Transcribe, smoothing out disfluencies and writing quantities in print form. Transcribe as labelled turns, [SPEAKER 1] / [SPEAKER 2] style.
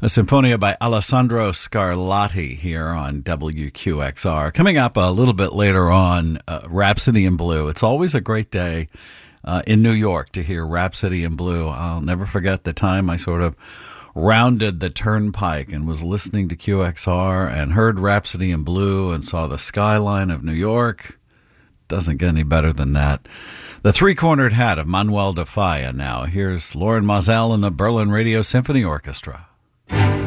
[SPEAKER 1] A Sinfonia by Alessandro Scarlatti here on WQXR. Coming up a little bit later on, Rhapsody in Blue. It's always a great day in New York to hear Rhapsody in Blue. I'll never forget the time I sort of rounded the turnpike and was listening to QXR and heard Rhapsody in Blue and saw the skyline of New York. Doesn't get any better than that. The Three-Cornered Hat of Manuel de Falla now. Here's Loren Moselle and the Berlin Radio Symphony Orchestra.